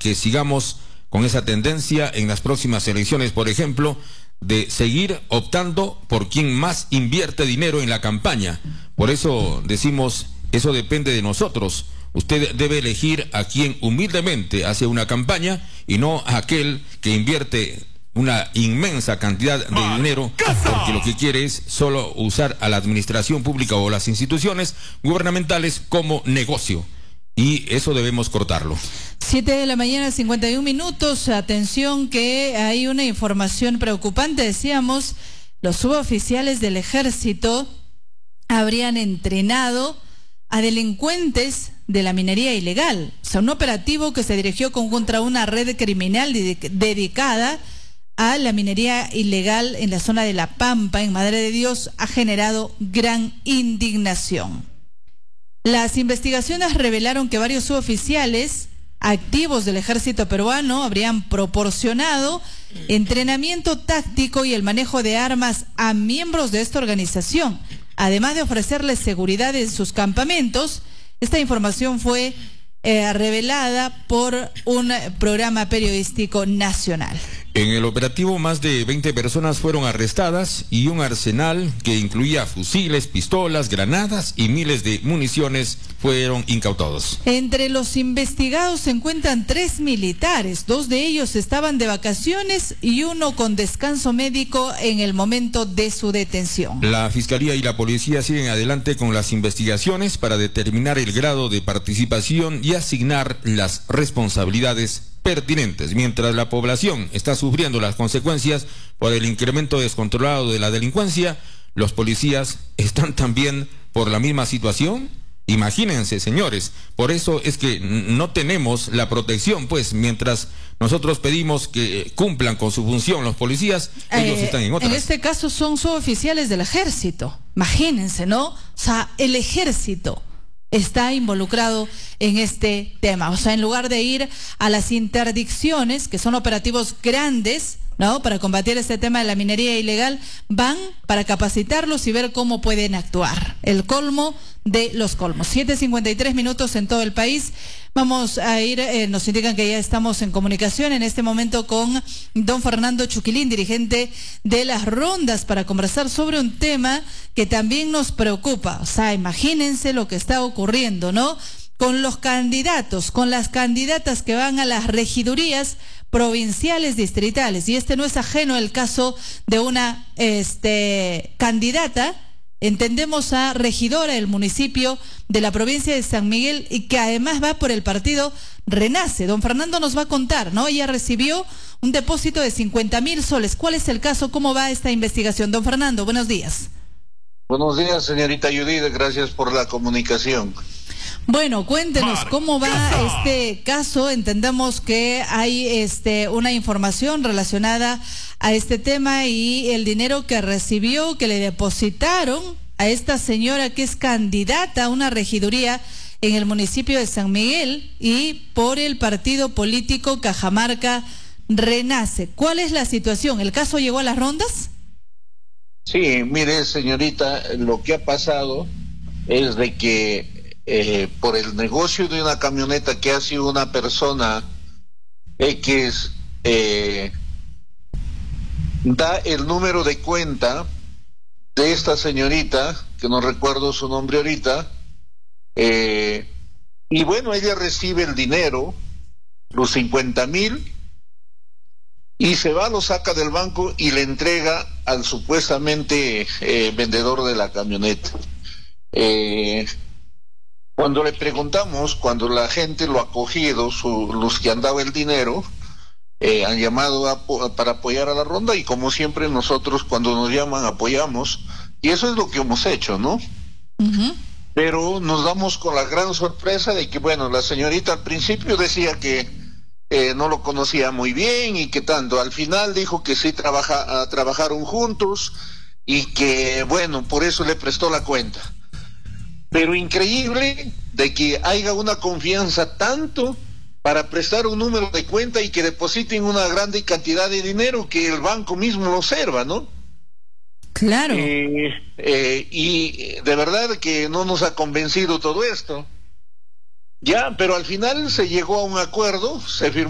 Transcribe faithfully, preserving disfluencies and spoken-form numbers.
que sigamos con esa tendencia en las próximas elecciones, por ejemplo, de seguir optando por quien más invierte dinero en la campaña. Por eso decimos, eso depende de nosotros. Usted debe elegir a quien humildemente hace una campaña y no a aquel que invierte una inmensa cantidad de dinero porque lo que quiere es solo usar a la administración pública o las instituciones gubernamentales como negocio. Y eso debemos cortarlo. Siete de la mañana, cincuenta y un minutos. Atención que hay una información preocupante. Decíamos, los suboficiales del ejército habrían entrenado a delincuentes de la minería ilegal. O sea, un operativo que se dirigió contra una red criminal dedicada a la minería ilegal en la zona de La Pampa, en Madre de Dios, ha generado gran indignación. Las investigaciones revelaron que varios suboficiales activos del ejército peruano habrían proporcionado entrenamiento táctico y el manejo de armas a miembros de esta organización, además de ofrecerles seguridad en sus campamentos. Esta información fue eh, revelada por un programa periodístico nacional. En el operativo, más de veinte personas fueron arrestadas y un arsenal que incluía fusiles, pistolas, granadas y miles de municiones fueron incautados. Entre los investigados se encuentran tres militares. Dos de ellos estaban de vacaciones y uno con descanso médico en el momento de su detención. La Fiscalía y la Policía siguen adelante con las investigaciones para determinar el grado de participación y asignar las responsabilidades pertinentes, mientras la población está sufriendo las consecuencias por el incremento descontrolado de la delincuencia. Los policías están también por la misma situación. Imagínense, señores, por eso es que no tenemos la protección, pues mientras nosotros pedimos que cumplan con su función los policías, ellos eh, están en otras. En este caso son suboficiales del ejército, imagínense, ¿no? O sea, el ejército está involucrado en este tema. O sea, en lugar de ir a las interdicciones, que son operativos grandes, ¿no?, para combatir este tema de la minería ilegal, van para capacitarlos y ver cómo pueden actuar. El colmo de los colmos. siete cincuenta y tres minutos en todo el país. Vamos a ir, eh, nos indican que ya estamos en comunicación en este momento con don Fernando Chuquilín, dirigente de las rondas, para conversar sobre un tema que también nos preocupa. O sea, imagínense lo que está ocurriendo, ¿no?, con los candidatos, con las candidatas que van a las regidurías provinciales distritales. Y este no es ajeno al caso de una este, candidata, entendemos, a regidora del municipio de la provincia de San Miguel, y que además va por el partido Renace. Don Fernando nos va a contar, ¿no? Ella recibió un depósito de cincuenta mil soles. ¿Cuál es el caso? ¿Cómo va esta investigación? Don Fernando, buenos días. Buenos días, señorita Judith, gracias por la comunicación. Bueno, cuéntenos cómo va este caso. Entendemos que hay este una información relacionada a este tema y el dinero que recibió, que le depositaron a esta señora que es candidata a una regiduría en el municipio de San Miguel y por el partido político Cajamarca Renace. ¿Cuál es la situación? ¿El caso llegó a las rondas? Sí, mire, señorita, lo que ha pasado es de que Eh, por el negocio de una camioneta que hace una persona X, eh, da el número de cuenta de esta señorita, que no recuerdo su nombre ahorita, eh, y bueno, ella recibe el dinero, los cincuenta mil, y se va, lo saca del banco y le entrega al supuestamente eh, vendedor de la camioneta. Eh, Cuando le preguntamos, cuando la gente lo ha cogido, su, los que han dado el dinero, eh, han llamado a, para apoyar a la ronda, y como siempre nosotros cuando nos llaman apoyamos, y eso es lo que hemos hecho, ¿no? Uh-huh. Pero nos damos con la gran sorpresa de que, bueno, la señorita al principio decía que eh, no lo conocía muy bien y que tanto, al final dijo que sí trabaja, trabajaron juntos y que, bueno, por eso le prestó la cuenta. Pero increíble de que haya una confianza tanto para prestar un número de cuenta y que depositen una grande cantidad de dinero que el banco mismo lo observa, ¿no? Claro. Eh, eh, y de verdad que no nos ha convencido todo esto. Ya, pero al final se llegó a un acuerdo, se firmó